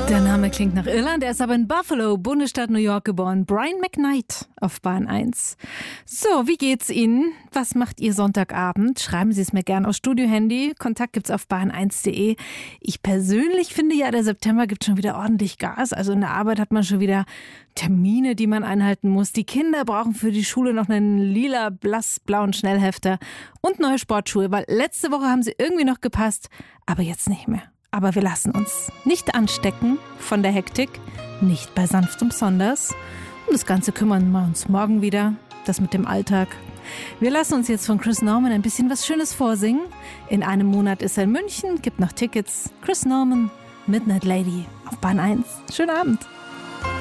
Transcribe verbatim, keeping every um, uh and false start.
Der Name klingt nach Irland, er ist aber in Buffalo, Bundesstaat New York geboren. Brian McKnight auf Bahn eins. So, wie geht's Ihnen? Was macht ihr Sonntagabend? Schreiben Sie es mir gerne aus Studiohandy. Kontakt gibt's auf bahn eins punkt de. Ich persönlich finde ja, der September gibt schon wieder ordentlich Gas. Also in der Arbeit hat man schon wieder Termine, die man einhalten muss. Die Kinder brauchen für die Schule noch einen lila, blass-blauen Schnellhefter und neue Sportschuhe, weil letzte Woche haben sie irgendwie noch gepasst, aber jetzt nicht mehr. Aber wir lassen uns nicht anstecken von der Hektik, nicht bei Sanftem Sonders. Um das Ganze kümmern wir uns morgen wieder, das mit dem Alltag. Wir lassen uns jetzt von Chris Norman ein bisschen was Schönes vorsingen. In einem Monat ist er in München, gibt noch Tickets. Chris Norman, Midnight Lady auf Bahn eins. Schönen Abend.